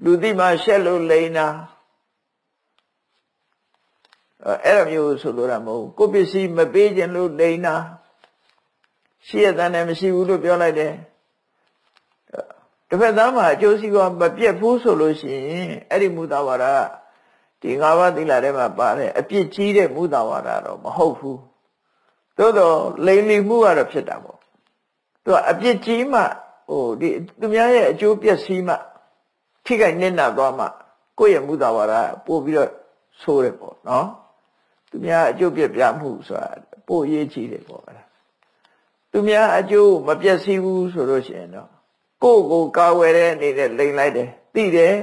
လူသိမှရှက်လို့လိန်တာအဲ့လိုမျိုးဆိုလိုတာမဟုတ်ကိုပစ္စည်းမပေးခြင်းလို့လိန်တာရှိရတဲ့နဲ့မရှိဘူးလို့ပြောလိုက်တယ်တစ်ဖက်သားမှာအကျိုးစီးပွားမပြတ်ဘူးဆိုလို့ရှိရင်အဲ့ဒီမူတာဝါဒဒီ၅ပါးသီလထဲမှာပါတယ်အပြစ်ကြီးတဲ့မူတာဝါဒတော့မဟုတ်ဘူးသို့တော့လိမ်လီမှုကတော့ဖြစ်တာပေါ့သူကအပြစ်ကြီးမှဒီသူများရဲ့အကျိုးပျက်စီးမှထိခိုက်နစ်နာသွားမှကိုယ့်ရဲ့မူတာဝါဒပို့ပြီးတော့ဆိုးတယ်ပေါ့နော်သူများအကျိုးပြပြမှုဆိုတာပို့ရေးကြည့်တယ်ပေါ့သူများအကျိုးမပျက်စီးဘူးဆိုလို့ရှိရင်တော့ကိုယ့်ကိုကာဝယ်တဲ့အနေနဲ့လိမ်လိုက်တယ်သိတယ်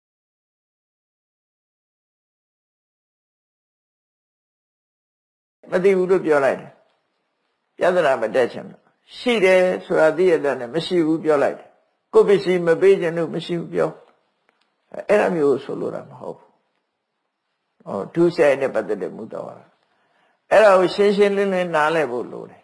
မသိဘူးလို့ပြောလိုက်တယ်ပြဿနာမတက်ချင်ဘူးရှိတယ်ဆိုတာသိရတဲ့နဲ့မရှိဘူးပြောလိုက်တယ်ကိုယ့်ပစ္စည်းမပေးခြင်းလို့မရှိဘူးပြောအဲ့လိုမျိုးဆိုလိုတာမဟုတ်ဘူးဒုစရိုက်နဲ့ပတ်သက်တဲ့မူတော်အဲ့ဒါကိုရှင်းရှင်းလင်းလင်းနားလည်ဖို့လိုတယ်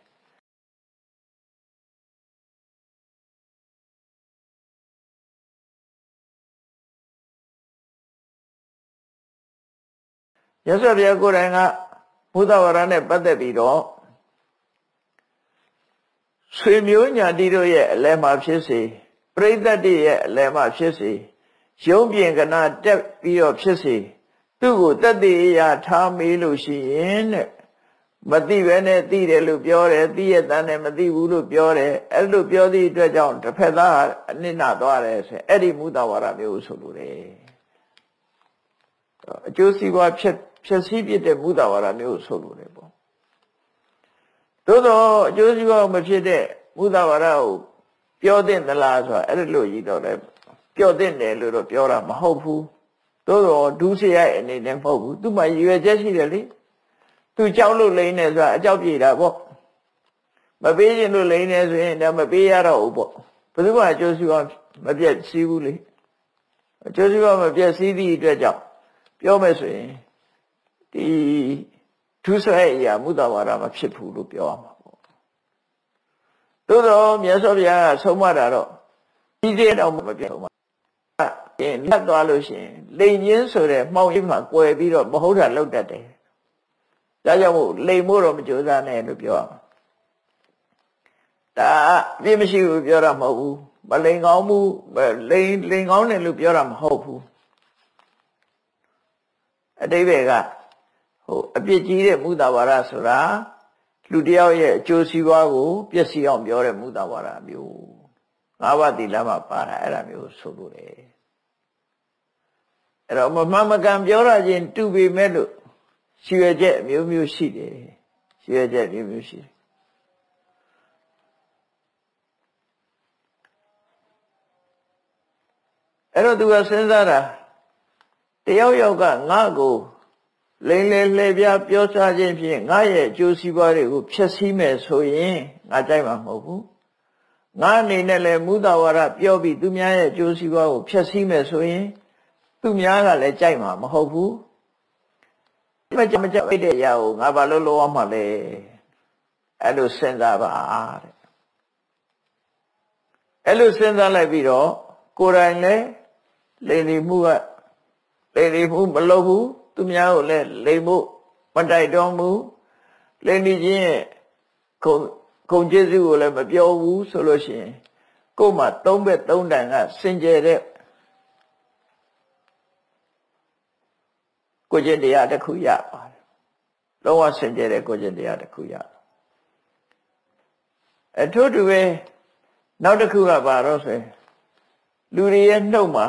ရသော်ဘုရားကိုယ်တိုင်ကဘုဒ္ဓဝါဒနဲ့ပတ်သက်ပြီးတော့ဆွေမျိုးညာတိတို့ရဲ့အလယ်မှာဖြစ်စေပရိသတ်တွေရဲ့အလယ်မှာဖြစ်စေရုံးပြင်ကနာတက်ပြီးတော့ဖြစ်စေသူ့ကိုတတ်သိရာထားမေးလို့ရှိရင်တဲ့မသိပဲနဲ့သိတယ်လို့ပြောတယ်သိရတဲ့နဲ့မသိဘူးလို့ပြောတယ်အဲ့လိုပြောသည့်အတွက်ကြောင့်တစ်ဖက်သားအနစ်နာသွားတယ်ဆိုအဲ့ဒီမူတဝါဒမျိုးဆိုလိုတယ်အကျိုးစီးပွားဖြစ်စည်းပြတဲ့မူတဝါဒမျိုးဆိုလိုတယ်ပေါ့သို့တော့အကျိုးစီးပွားမဖြစ်တဲ့မူတဝါဒကိုပြောတဲ့သလားဆိုတာအဲ့လိုကြီးတော့လည်းပြောတဲ့တယ်လို့တော့ပြောတာမဟုတ်ဘူးသို့တော့ဒုစရိုက်အနေနဲ့မဟုတ်ဘူးသူ့မှာရည်ရွယ်ချက်ရှိတယ်လေသူကြောက်လို့လိမ့်နေဆိုတာအကြောက်ပြေတာပေါ့မပေးခြင်းလို့လိမ့်နေဆိုရင်တော့မပေးရတော့ဘူးပေါ့ဘယ်သူမှအကျိုးစီးပွားမပြတ်စည်းဘူးလေအကျိုးစီးပွားမပြတ်စည်းသည့်အတွက်ကြောင့်ပြောမယ်ဆိုရင်ဒီဒုစရိုက်အရာမူတဝါဒမဖြစ်ဘူးလို့ပြောရမှာပေါ့သို့တော့မြတ်စွာဘုရားကဆုံးမတာတော့ဒီတဲ့တော့မပြတ်ဘူးလက်သွားလို့ရှိရင်လိမ်ချင်းဆိုတဲ့မှောင်ရိပ်မှာကွယ်ပြီးတော့မဟုတ်တာလောက်တတ်တယ်ဒါကြောင့်မို့လိမ်မို့တော့မကြိုးစားနဲ့လို့ပြောရမှာဒါအပြစ်မရှိဘူးပြောတာမဟုတ်ဘူးမလိမ်ကောင်းဘူးလိမ်ကောင်းတယ်လို့ပြောတာမဟုတ်ဘူးအတိပ္ပယ်ကအပြစ်ကြီးတဲ့မူတဝါဒဆိုတာလူတယောက်ရဲ့အကျိုးစီးပွားကိုပျက်စီးအောင်ပြောတဲ့မူတဝါဒမျိုး၅ပါးသီလမှာပါတာအဲ့ဒါမျိုးဆိုလို့တယ်အဲ့တော့မမှန်မကန်ပြောရခြင်းတူပေမဲ့လို့ရွှေချက်အမျိုးမျိုးရှိတယ်ရွှေချက်မျိုးမျိုးရှိတယ်အဲ့တော့သူကစဉ်းစားတာတယောက်ယောက်ကငါ့ကိုလိမ်လည်လှည့်ပြပြောစားခြင်းဖြင့်ငါရဲ့အကျိုးစီးပွားတွေကိုဖျက်ဆီးမယ်ဆိုရင်ငါကြိုက်မှာမဟုတ်ဘူးငါအနေနဲ့လည်းမူတဝါဒပြောပြီးသူများရဲ့အကျိုးစီးပွားကိုဖျက်ဆီးမယ်ဆိုရင်သူများကလည်းကြိုက်မှာမဟုတ်ဘူးမကြိုက်တဲ့အရာကိုငါဘာလို့လုပ်ရမှာလဲအဲ့လိုစဉ်းစားပါတဲ့အဲ့လိုစဉ်းစားလိုက်ပြီးတော့ကိုယ်တိုင်လည်းလိမ်လည်မှုမလုပ်ဘူးသူများကိုလည်းလိမ်ဖို့မတိုက်တွန်းဘူးလိမ်လည်ခြင်းရဲ့ဂုဏ်ကျေးဇူးကိုလည်းမပြောဘူးဆိုလို့ရှိရင်ကိုယ်မှာသုံးဘက်သုံးတန်ကစင်ကြယ်တဲ့ကိုကျင့်တရားတစ်ခုရပါတယ်လုံးဝစင်ကြယ်တဲ့ကိုကျင့်တရားတစ်ခုရအထို့တူပဲနောက်တစ်ခုကဘာလို့ဆိုရင်လူတွေရဲ့နှုတ်မှာ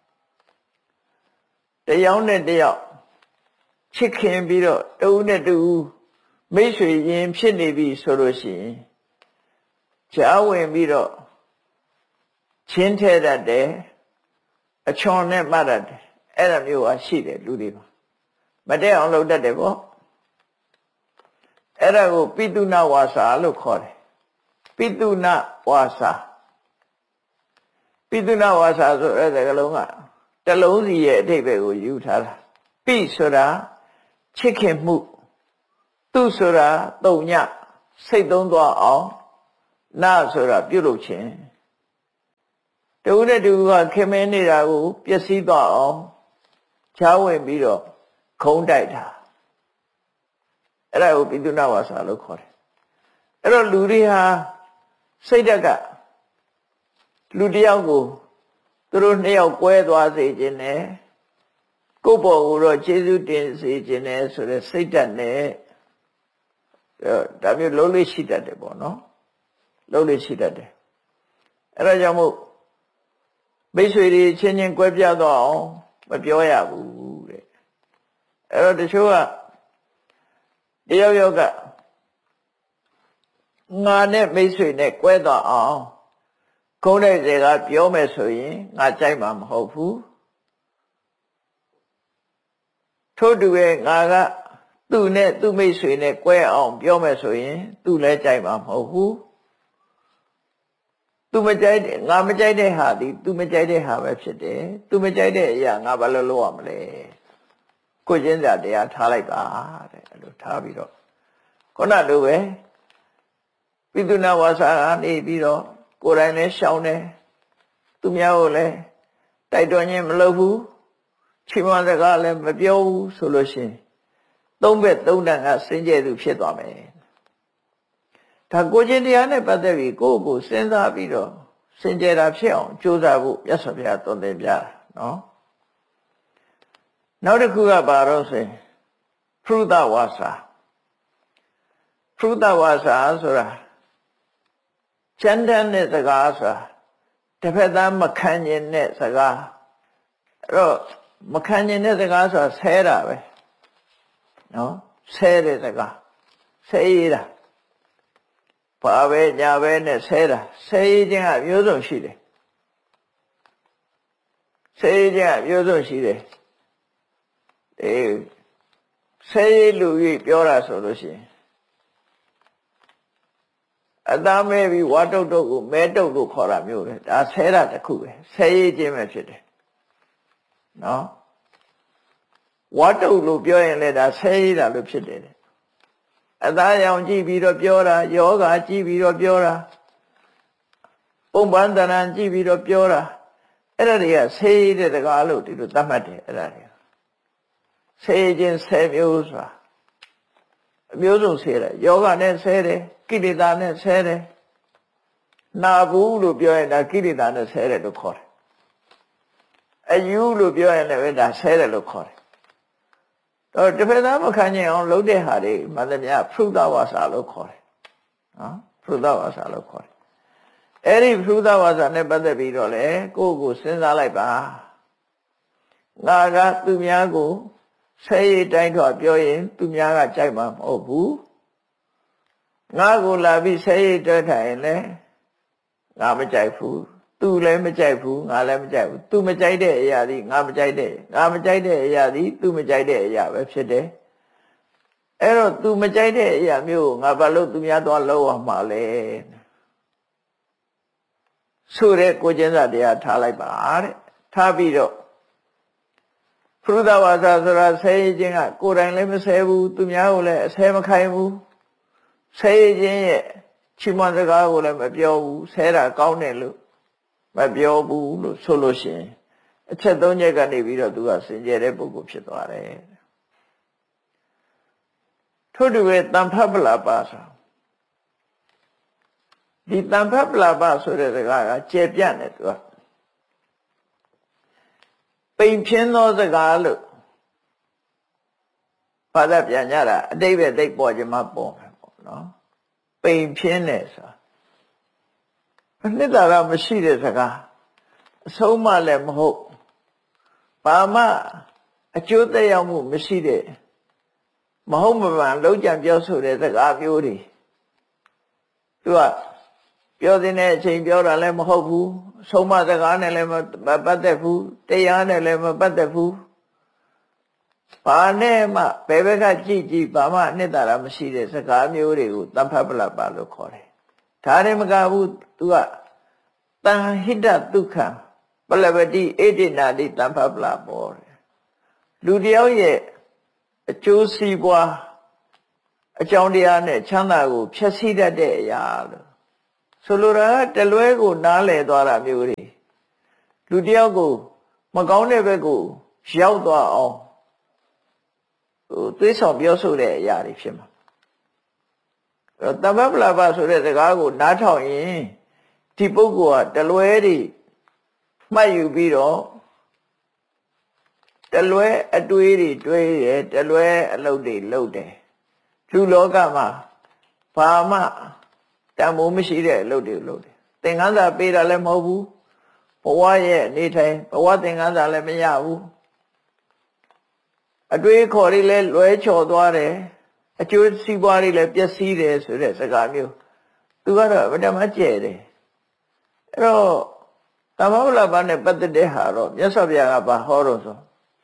တယောက်နဲ့တယောက်ချစ်ခင်ပြီးတော့တဦးနဲ့တဦးမိတ်ဆွေရင်ဖြစ်နေပြီဆိုလို့ရှိရင်ကြားဝင်ပြီးတော့ချင်းထဲတတ်တယ်အချွန်နဲ့မှတ်တတ်တယ်အဲ့ဒါမျိုးဟာရှိတယ်လူတွေမှာမတည့်အောင်လုပ်တတ်တယ်ပေါ့အဲ့ဒါကိုပိတုနဝါစာလို့ခေါ်တယ်ပိတုနဝါစာပိတုနဝါစာဆိုတဲ့စကားလုံးကတလုံးစီရဲ့အဓိပ္ပာယ်ကိုယူထားတာပိဆိုတာချစ်ခင်မှုသူဆိုတာတုံညစိတ်သုံးသွားအောင်နာဆိုတာပြုလုပ်ခြင်းတတူနဲ့တူကခင်မင်းနေတာကိုပျက်စီးသွားအောင်ချားဝင်ပြီးတော့ခုံးတိုက်တာအဲ့ဒါကိုပိသုဏဝါစာလို့ခေါ်တယ်အဲ့တော့လူတွေဟာစိတ်ဓာတ်ကလူတယောက်ကိုသူတို့နှစ်ယောက်ကွဲသွားစေခြင်းနဲ့ကိုယ့်ဘော်ကိုတော့ကျေးဇူးတင်စေခြင်းနဲ့ဆိုတဲ့စိတ်ဓာတ်နဲ့ဒါမျိုးလုံးလေးရှိတတ်တယ်ပေါ့နော်လုံးလေးရှိတတ်တယ်အဲ့ဒါကြောင့်မို့မိတ်ဆွေတွေချင်းချင်းကွဲပြားသွားအောင်မပြောရဘူးတဲ့အဲ့တော့တချို့ကတယောက်ယောက်ကငါနဲ့မိတ်ဆွေနဲ့ကွဲသွားအောင်ခုံးတဲ့စေကပြောမယ်ဆိုရင်ငါကြိုက်မှာမဟုတ်ဘူးထို့တူရဲ့ငါကသူ့နဲ့သူ့မိတ်ဆွေနဲ့ကွဲအောင်ပြောမယ်ဆိုရင်သူ့လည်းကြိုက်မှာမဟုတ်ဘူးသူမကြိုက်တဲ့ငါမကြိုက်တဲ့ဟာဒီသူမကြိုက်တဲ့ဟာပဲဖြစ်တယ်သူမကြိုက်တဲ့အရာငါဘာလို့လုပ်ရမလဲကိုချင်းစာတရားထားလိုက်ပါတဲ့အဲ့လိုထားပြီးတော့ခုနလိုပဲပိသုဏဝါစာကနေပြီးတော့ကိုယ်တိုင်လည်းရှောင်တယ်သူများကိုလည်းတိုက်တွန်းခြင်းမလုပ်ဘူးချီးမွမ်းစကားလည်းမပြောဘူးဆိုလို့ရှိရင်သုံးဘက်သုံးတန်ကစင်ကြယ်သူဖြစ်သွားမယ်ဒါကိုချင်းတရားနဲ့ပတ်သက်ပြီးကိုယ့်ကိုစဉ်းစားပြီးတော့စင်ကြယ်တာဖြစ်အောင်ကြိုးစားဖို့မြတ်စွာဘုရားသွန်သင်ပြတာနော်နောက်တစ်ခုကဘာလို့ဆိုရင်ဖရုဒဝါစာဖရုဒဝါစာဆိုတာချမ်းတမ်းတဲ့စကားဆိုတာတစ်ဖက်သားမခံကျင်တဲ့စကားအဲ့တော့မခံကျင်တဲ့စကားဆိုတာဆဲတာပဲနော်ဆဲတဲ့စကားဆဲရတာဘာပဲညာပဲနဲ့ဆဲတာဆဲရခြင်းကမျိုးစုံရှိတယ်ဆဲရခြင်းကမျိုးစုံရှိတယ်ဆဲရလူကြီးပြောတာဆိုလို့ရှိရင်အသားမဲပြီးဝါတုတ်တုတ်ကိုမဲတုတ်လို့ခေါ်တာမျိုးပဲဒါဆဲတာတစ်ခုပဲဆဲရခြင်းပဲဖြစ်တယ်နော်ဝါတုတ်လို့ပြောရင်လည်းဒါဆဲရတာလို့ဖြစ်တယ်အသားရောင်ကြည့်ပြီးတော့ပြောတာယောဂကြည့်ပြီးတော့ပြောတာပုံပန်းတဏ္ဍကြည့်ပြီးတော့ပြောတာအဲ့ဒါတွေကဆဲရတဲ့တကားလို့ဒီလိုသတ်မှတ်တယ်အဲ့ဒါတွေဆဲခြင်းဆဲမျိုးဆိုတာအမျိုးစုံဆဲတယ်ယောဂနဲ့ဆဲတယ်ကိလေသာနဲ့ဆဲတယ်နာဘူးလို့ပြောရင်ဒါကိလေသာနဲ့ဆဲတယ်လို့ခေါ်တယ်အယူလို့ပြောရင်လည်းဒါဆဲတယ်လို့ခေါ်တယ်တော့တစ်ဖက်သားမခံနိုင်အောင်လုပ်တဲ့ဟာတွေမှန်သမျှဖရုဒဝါစာလို့ခေါ်တယ်နော်ဖရုဒဝါစာလို့ခေါ်တယ်အဲ့ဒီဖရုဒဝါစာနဲ့ပတ်သက်ပြီးတော့လေကိုယ့်ကိုစဉ်းစားလိုက်ပါငါကသူများကိုဆဲရတိုင်းတော့ပြောရင်သူများကကြိုက်မှာမဟုတ်ဘူးငါကိုလာပြီးဆဲရတွဲထိုင်ရင်လည်းငါမကြိုက်ဘူးသူလည်းမကြိုက်ဘူးငါလည်းမကြိုက်ဘူးသူမကြိုက်တဲ့အရာဒီငါမကြိုက်တဲ့အရာဒီသူမကြိုက်တဲ့အရာပဲဖြစ်တယ်အဲ့တော့သူမကြိုက်တဲ့အရာမျိုးငါဘာလို့သူများတော့လောက်အောင်မှာလဲဆိုတဲ့ကိုကျင်းစာတရားထားလိုက်ပါတဲ့ထားပြီးတော့ဖရုဒဝါစာဆိုတာဆဲခြင်းကကိုယ်တိုင်လည်းမဆဲဘူးသူများကိုလည်းအဆဲမခိုင်းဘူးဆဲခြင်းရဲ့ချီးမွမ်းစကားကိုလည်းမပြောဘူးဆဲတာကောင်းတယ်လို့မပြောဘူးလို့ဆိုလို့ရှိရင်အချက်၃ချက်ကနေပြီးတော့သူကစင်ကြယ်တဲ့ပုဂ္ဂိုလ်ဖြစ်သွားတယ်ထို့တူပဲတန်ဖတ်ပလာပါဆိုဒီတန်ဖတ်ပလာပါဆိုတဲ့စကားကကျေပြန့်တယ်သူကပိန်ဖြင်းသောစကားလို့ဘာသာပြန်ကြတာအတိတ်ပဲသိပေါ်ခြင်းမပေါ်မှာပေါ့နော်ပိန်ဖြင်းတယ်ဆိုတာနှစ်သာရမရှိတဲ့စကားအဆုံးမလည်းမဟုတ်ဘာမှအကျိုးသက်ရောက်မှုမရှိတဲ့မဟုတ်မမှန်လုံးကြံပြောဆိုတဲ့စကားမျိုးတွေသူကပြောတဲ့အချိန်ပြောတာလည်းမဟုတ်ဘူးဆုံးမစကားနဲ့လည်းမပတ်သက်ဘူးတရားနဲ့လည်းမပတ်သက်ဘူးဘာနဲ့မှဘယ်ဘက်ကကြည့်ဘာမှနှစ်သာရမရှိတဲ့စကားမျိုးတွေကိုတန်ဖတ်ပလပ်ပါလို့ခေါ်တယ်ဒါနဲ့မကဘူးသူကတန်ဟိတဒုက္ခပလဝတိအေဒိနာတိတန်ဖတ်ပလပ်ပေါ်တယ်လူတယောက်ရဲ့အကျိုးစီးပွားအကြောင်းတရားနဲ့ချမ်းသာကိုဖျက်ဆီးတတ်တဲ့အရာလို့ဆိုလိုတာကတလွဲကိုနားလည်သွားတာမျိုးတွေလူတယောက်ကိုမကောင်းတဲ့ဘက်ကိုရောက်သွားအောင်သွေးဆောင်ပြောဆိုတဲ့အရာတွေဖြစ်မှာသမဗလာပဆိုတဲ့စကားကိုနားထောင်ရင်ဒီပုဂ္ဂိုလ်ကတလွဲတွေမှတ်ယူပြီးတော့တလွဲအတွေးတွေတွေးတယ်တလွဲအလုပ်တွေလုပ်တယ်လူလောကမှာဘာမှတန်ဖိုးမရှိတဲ့အလုပ်တွေလုပ်တယ်သင်္ကန်းစာပေးတာလည်းမဟုတ်ဘူးဘဝရဲ့အနေထိုင်ဘဝသင်္ကန်းစာလည်းမရဘူးအတွေးခေါ်တွေလည်းလွဲချော်သွားတယ်အကျိုးစီးပွားတွေလည်းပျက်စီးတယ်ဆိုတဲ့စကားမျိုးသူကတော့ဗဒမကျဲတယ်အဲ့တော့သမဗလာပနဲ့ပတ်သက်တဲ့ဟာတော့မြတ်စွာဘုရားကဘာဟောတော့ဆို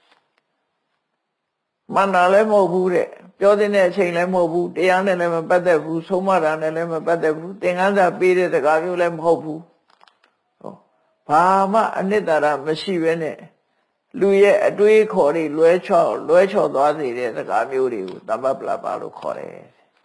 မန္တာလည်းမဟုတ်ဘူးတဲ့ပြောတဲ့အချိန်လည်းမဟုတ်ဘူးတရားနဲ့လည်းမပတ်သက်ဘူးဆုံးမတာနဲ့လည်းမပတ်သက်ဘူးသင်္ကန်းစာပေးတဲ့စကားမျိုးလည်းမဟုတ်ဘူးဟောဘာမှအနှစ်သာရမရှိဘဲနဲ့လူရဲ့အတွေးခေါ်တွေလွဲချော်သွားစေတဲ့စကားမျိုးတွေကိုသမဗလာပလို့ခေါ်တယ်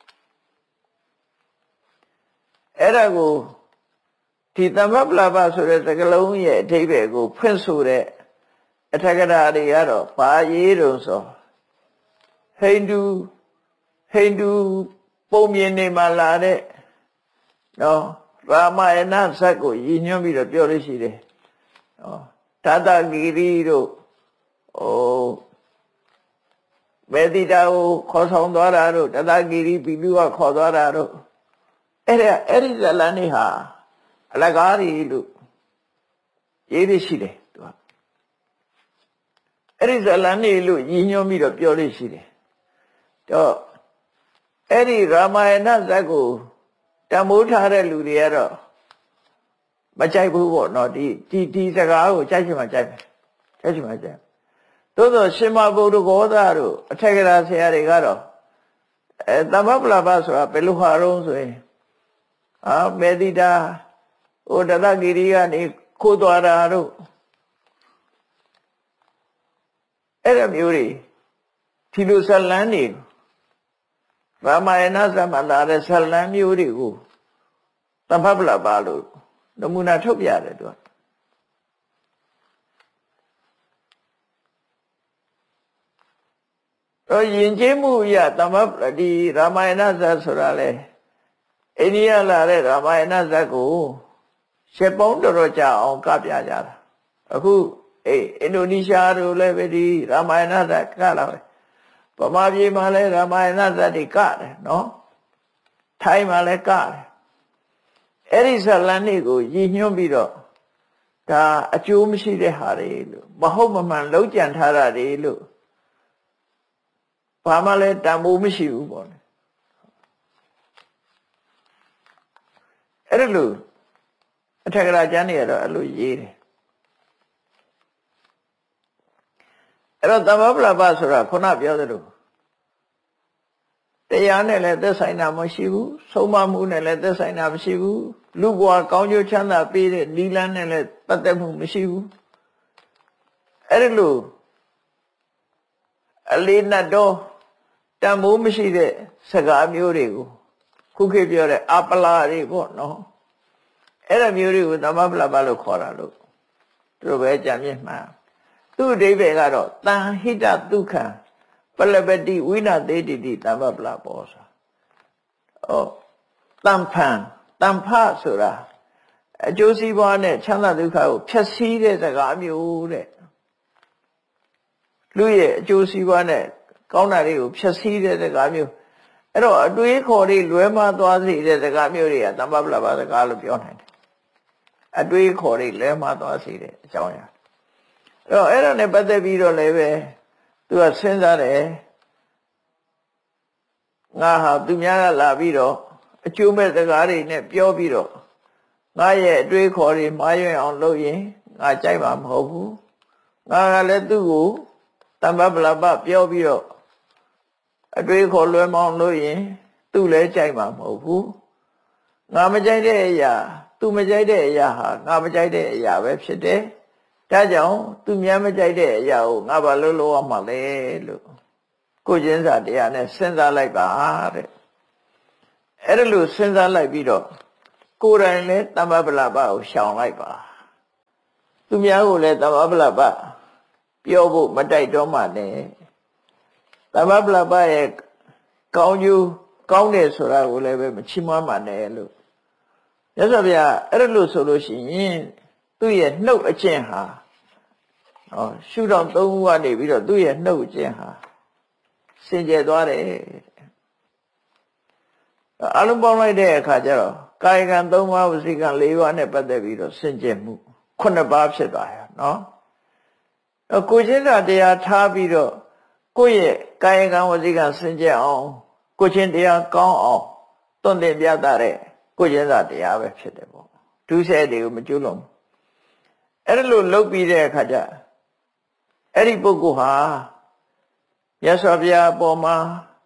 အဲ့ဒါကိုဒီသမဗလာပဆိုတဲ့စကားလုံးရဲ့အဓိပ္ပာယ်ကိုဖွင့်ဆိုတဲ့အထက်ကရာတွေကတော့ဘာရေးတုံဆိုဟိန္ဒူပုံမြင်နေမှာလာတဲ့နော်ရာမယဏဇတ်ကိုရည်ညွှန်းပြီးတော့ပြောလို့ရှိတယ်နော်သာတဂီရီတို့မေတိတာကိုခေါ်ဆောင်သွားတာတို့သာတဂီရီဘီလူကခေါ်သွားတာတို့အဲ့ဒီဇလန်နေဟာအလကားတွေလို့ရေးရရှိတယ်သူကအဲ့ဒီဇလန်နေလို့ရည်ညွှန်းပြီးတော့ပြောလို့ရှိတယ်တော့အဲ့ဒီရာမယဏဇတ်ကိုတမိုးထားတဲ့လူတွေကတော့မကြိုက်ဘူးပေါ့နော်ဒီစကားကိုကြိုက်ချင်မှကြိုက်မယ်သို့သောရှင်မဗုဒ္ဓဂောသတို့အထက်ကရာဆရာတွေကတော့သမဗလာပဆိုတာဘယ်လိုဟာတော့ဆိုရင်မေတိတာတသဂီရီကနေခိုးသွားတာတို့အဲ့ဒါမျိုးတွေဒီလိုဇလန်းတွေရာမယဏဇတ်မှာလာတဲ့ဇလန်းမျိုးတွေကိုသမဗလာပလို့နမူနာထုတ်ပြတယ်သူကယဉ်ကျေးမှုအရဒီရာမယဏဇတ်ဆိုတာလေအိန္ဒိယလာတဲ့ရာမယဏဇတ်ကိုရှစ်ပေါင်းတော်တော်ကြာအောင်ကပြကြတာအခုအင်ဒိုနီးရှားတို့လည်းပဲဒီရာမယဏဇတ်ကလာပဲဗမာပြည်မှာလည်းရာမယဏဇတ်တွေကတယ်နော်ထိုင်းမှာလည်းကတယ်အဲ့ဒီဇလန်တွေကိုရည်ညွှန်းပြီးတော့ဒါအကျိုးမရှိတဲ့ဟာတွေလို့မဟုတ်မမှန်လုံးကြံထားတာတွေလို့ဘာမှလည်းတန်ဖိုးမရှိဘူးပေါ့လေအဲ့လိုအထက်ကရာကျမ်းတွေကတော့အဲ့လိုရေးတယ်အဲ့တော့သမဗလာပဆိုတာခုနပြောသလိုတရားနဲ့လည်းသက်ဆိုင်တာမရှိဘူးဆုံးမမှုနဲ့လည်းသက်ဆိုင်တာမရှိဘူးလူဘဝကောင်းကျိုးချမ်းသာပေးတဲ့နိလန်းနဲ့လည်းပတ်သက်မှုမရှိဘူးအဲ့ဒီလိုအလေးနတ်တော့တန်ဖိုးမရှိတဲ့စကားမျိုးတွေကိုခုခေတ်ပြောတဲ့အပလာတွေပေါ့နော်အဲ့ဒါမျိုးတွေကိုသမဗလာပလို့ခေါ်တာလို့သူတို့ပဲကြံမြင့်မှာသူ့အဓိပ္ပာယ်ကတော့တန်ဟိတဒုက္ခံပလပတိဝိနာသေတိတိသမဗလာပေါ်ဆိုတန်ဖဆိုတာအကျိုးစီးပွားနဲ့ချမ်းသာဒုက္ခကိုဖြည့်ဆည်းတဲ့စကားမျိုးတဲ့လူရဲ့အကျိုးစီးပွားနဲ့ကောင်းတာတွေကိုဖြည့်ဆည်းတဲ့စကားမျိုးအဲ့တော့အတွေးခေါ်တွေလွဲမှားသွားစေတဲ့စကားမျိုးတွေကသမဗလာပစကားလို့ပြောနိုင်တယ်အတွေးခေါ်တွေလွဲမှားသွားစေတဲ့အကြောင်းအရာအဲ့ဒါနဲ့ပတ်သက်ပြီးတော့လည်းပဲသူကစဉ်းစားတယ်ငါဟာသူများကလာပြီးတော့အကျိုးမဲ့စကားတွေနဲ့ပြောပြီးတော့ငါရဲ့အတွေးခေါ်တွေမှားယွင်းအောင်လုပ်ရင်ငါကြိုက်မှာမဟုတ်ဘူးငါကလည်းသူ့ကိုသမဗလာပပြောပြီးတော့အတွေးခေါ်လွဲမောင်းလို့ရင်သူ့လည်းကြိုက်မှာမဟုတ်ဘူးငါမကြိုက်တဲ့အရာသူမကြိုက်တဲ့အရာဟာငါမကြိုက်တဲ့အရာပဲဖြစ်တယ်ဒါကြောင့်သူများမကြိုက်တဲ့အရာကိုငါဘာလို့လုပ်ရမှာလဲလို့ကိုယ်ချင်းစာတရားနဲ့စဉ်းစားလိုက်ပါတဲ့အဲ့ဒါလို့စဉ်းစားလိုက်ပြီးတော့ကိုယ်တိုင်လည်းသမဗလာပကိုရှောင်လိုက်ပါသူများကိုလည်းသမဗလပပြောဖို့မတိုက်တော့မှနဲ့သမဗလပရဲ့ကောင်းကျိုးကောင်းတယ်ဆိုတာကိုလည်းပဲမချီးမွမ်းမှနဲ့လို့ရသော်ဗျာအဲ့လိုဆိုလို့ရှိရင်သူ့ရဲ့နှုတ်အကျင့်ဟာရှုထောင့်၃ခုကနေပြီးတော့သူ့ရဲ့နှုတ်အကျင့်ဟာစင်ကြယ်သွားတယ်အလုံးပေါင်းလိုက်တဲ့အခါကျတော့ကာယကံ၃ပါးဝစီကံ၄ပါးနဲ့ပတ်သက်ပြီးတော့စင်ကြယ်မှု9ပါးဖြစ်သွားရနော်ကိုချင်းစာတရားထားပြီးတော့ကိုယ့်ရဲ့ကာယကံဝစီကံစင်ကြယ်အောင်ကိုချင်းတရားကောင်းအောင်သွန်သင်ပြသတဲ့ကိုချင်းစာတရားပဲဖြစ်တယ်ပေါ့ဒုစရိုက်တွေကိုမကျွလွန်အဲ့ဒါလို့လုပ်ပြီးတဲ့အခါကျအဲ့ဒီပုဂ္ဂိုလ်ဟာမြတ်စွာဘုရားအပေါ်မှာ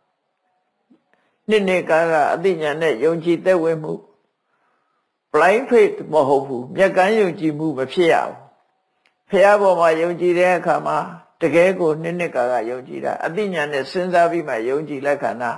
နှစ်ကအသိဉာဏ်နဲ့ယုံကြည်သက်ဝင်မှု blind faith မဟုတ်ဘူးမျက်ကန်းယုံကြည်မှုမဖြစ်ရဘူးဘုရားပေါ်မှာယုံကြည်တဲ့အခါမှာတကယ်ကိုနှစ်ကယုံကြည်တာအသိဉာဏ်နဲ့စဉ်းစားပြီးမှယုံကြည်လက်ခံတာ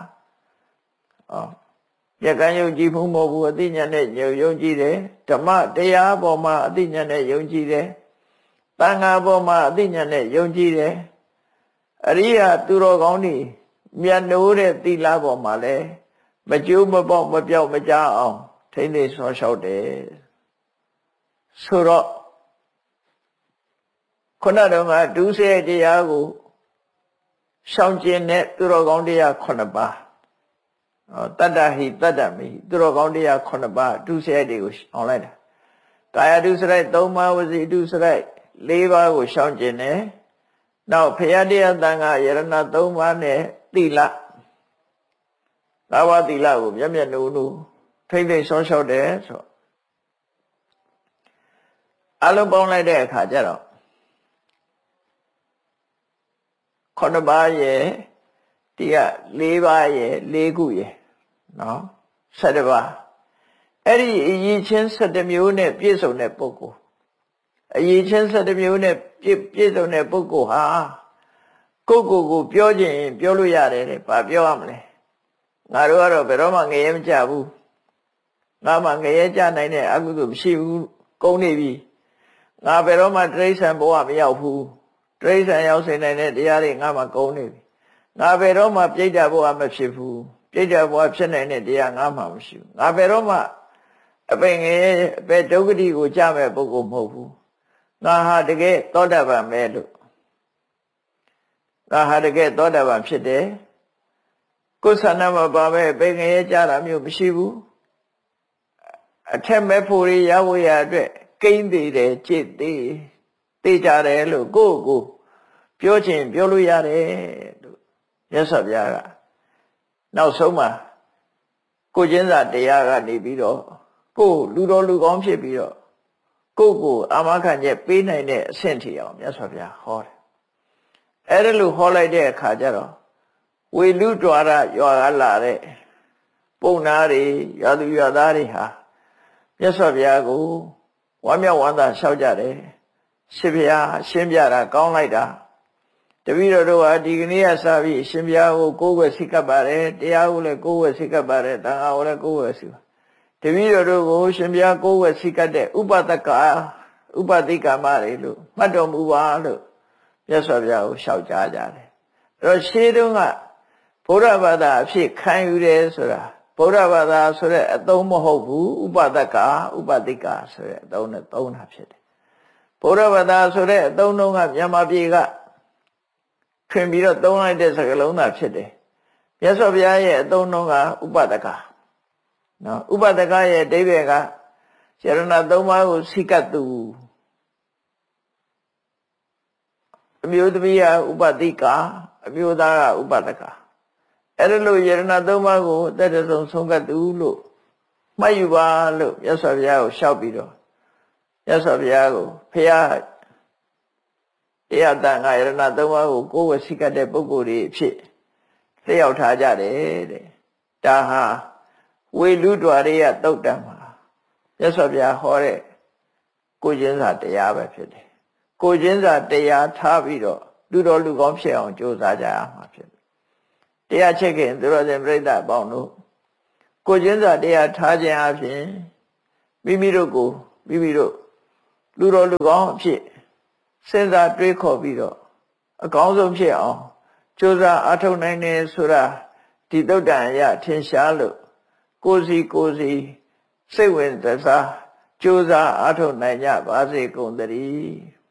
မျက်ကန်းယုံကြည်မှုမဟုတ်ဘူးအသိဉာဏ်နဲ့ယုံကြည်တယ်ဓမ္မတရားပေါ်မှာအသိဉာဏ်နဲ့ယုံကြည်တယ်သံဃာပေါ်မှာအသိဉာဏ်နဲ့ယုံကြည်တယ်အရိယာသူတော်ကောင်းတွေမြတ်နိုးတဲ့သီလပေါ်မှာလည်းမကျိုးမပေါက်မပြောက်မကြအောင်ထိမ့်သိမ်းဆောလျှောက်တယ်ဆိုတော့ခုနတုန်းကဒုစရိုက်တရားကိုရှောင်ကျင်တဲ့သူတော်ကောင်းတရား9ပါးတတ္တဟိတတ္တမိသူတော်ကောင်းတရား9ပါးဒုစရိုက်တွေကိုရှောင်လိုက်တာကာယဒုစရိုက်3ပါးဝစီဒုစရိုက်4ပါးကိုရှောင်ကျင်တယ်နောက်ဖရာတရားသံဃာယရဏ3ပါးနဲ့သီလ၅ပါးသီလကိုမျက်မျက်နှာနှာထိမ့်သိမ့်ဆောလျှောက်တယ်ဆိုအလုံးပေါင်းလိုက်တဲ့အခါကျတော့9ပါးရဲ့ဒီက4ပါးရဲ့4ခုရဲ့နော်17ပါးအဲ့ဒီအရေးချင်း17မျိုးနဲ့ပြည့်စုံတဲ့ပုဂ္ဂိုလ်အရေးချင်း17မျိုးနဲ့ပြည့်စုံတဲ့ပုဂ္ဂိုလ်ဟာကိုယ့်ကိုယ်ပြောခြင်းပြောလို့ရတယ်တဲ့ဘာပြောရမလဲငါတို့ကတော့ဘယ်တော့မှငရဲမကြဘူးငါမှငရဲကြနိုင်တဲ့အကုသိုလ်မရှိဘူးကုန်နေပြီငါဘယ်တော့မှတိရစ္ဆာန်ဘဝမရောက်ဘူးတိရစ္ဆာန်ရောက်စေနိုင်တဲ့တရားတွေငါမှကုန်နေပြီငါဘယ်တော့မှပြိတ္တာဘဝမဖြစ်ဘူးပြိတ္တာဘဝဖြစ်နိုင်တဲ့တရားငါမှမရှိဘူးငါဘယ်တော့မှအပင်ငရဲအပေဒုက္ခတိကိုကြမဲ့ပုဂ္ဂိုလ်မဟုတ်ဘူးငါဟာတကယ်သောတာပန်ပဲလို့ငါဟာတကယ်သောတာပန်ဖြစ်တယ်ကိုယ်ဆန္ဒမပါပဲပင်ငရဲကြတာမျိုးမရှိဘူးအထက်မဲ့ဖို့ရဖို့ရအတွက်ကိန်းသေးတယ်ကြည်သေးကြတယ်လို့ကိုယ့်ကိုပြောချင်ပြောလို့ရတယ်လို့မြတ်စွာဘုရားကနောက်ဆုံးမှာကိုကျင့်စာတရားကနေပြီးတော့ကိုလူတော်လူကောင်းဖြစ်ပြီးတော့ကိုအာမခံချက်ပေးနိုင်တဲ့အဆင့်ထိအောင်မြတ်စွာဘုရားဟောတယ်အဲ့ဒါလို့ဟောလိုက်တဲ့အခါကျတော့ဝေလူတွာရရွာကလာတဲ့ပုံနာတွေရွာသူရွာသားတွေဟာမြတ်စွာဘုရားကိုဝမ်းမြောက်ဝမ်းသာလျှောက်ကြတယ်ရှင်ဘုရားရှင်းပြတာကောင်းလိုက်တာတပည့်တော်တို့ဟာဒီကနေ့ကစပြီးရှင်ဘုရားကိုကိုယ်ွယ်စိတ်ကပ်ပါတယ်တရားကိုလည်းကိုယ်ွယ်စိတ်ကပ်ပါတယ်သံဃာကိုလည်းကိုယ်ွယ်စိတ်တပည့်တော်တို့ကိုရှင်ဘုရားကိုယ်ွယ်စိတ်ကပ်တဲ့ဥပဒကဥပတိကမတွေလို့မှတ်တော်မူပါလို့မြတ်စွာဘုရားကိုလျှောက်ကြားကြတယ်အဲ့တော့ရှေးတုန်းကဗုဒ္ဓဘာသာအဖြစ်ခံယူတယ်ဆိုတာဗုဒ္ဓဘာသာဆိုတဲ့အသုံးမဟုတ်ဘူးဥပဒကဥပတိကဆိုတဲ့အသုံးနဲ့သုံးတာဖြစ်တယ်ဗုဒ္ဓဘာသာဆိုတဲ့အသုံးလုံးကမြန်မာပြည်ကထွင်ပြီးတော့သုံးလိုက်တဲ့စကားလုံးသာဖြစ်တယ်မြတ်စွာဘုရားရဲ့အသုံးလုံးကဥပဒကနော်ဥပဒကရဲ့အဓိပ္ပာယ်ကယရဏသုံးပါးကိုစိကတ်သူအမျိုးသမီးကဥပတိကအမျိုးသားကဥပဒကအဲ့ဒါလို့ယရဏသုံးပါးကိုအသက်တဆုံးဆုံးကတ်သူလို့မှတ်ယူပါလို့မြတ်စွာဘုရားကိုလျှောက်ပြီးတော့မြတ်စွာဘုရားကိုဖရာတရားတန်ခါယရဏသုံးပါးကိုကိုယ်ဝစိကတ်တဲ့ပုဂ္ဂိုလ်တွေအဖြစ်လျှောက်ထားကြတယ်တဲ့ဒါဟာဝေလူတွာရိယသုတ်တံမှာမြတ်စွာဘုရားဟောတဲ့ကိုကျင့်စာတရားပဲဖြစ်တယ်ကိုကျင့်စာတရားထားပြီးတော့လူတော်လူကောင်းဖြစ်အောင်ကြိုးစားကြရမှာဖြစ်တယ်တရားချက်ခင်သူတော်စင်ပြိဿအပေါင်းတို့ကိုကျင့်စာတရားထားခြင်းအပြင်မိမိတို့လူတော်လူကောင်းအဖြစ်စဉ်းစားတွေးခေါ်ပြီးတော့အကောင်းဆုံးဖြစ်အောင်ကြိုးစားအားထုတ်နိုင်တယ်ဆိုတာဒီသုတ်တန်အရာထင်ရှားလို့ကိုယ်စီစိတ်ဝင်စားကြိုးစားအားထုတ်နိုင်ကြပါစေကုန်သတည်း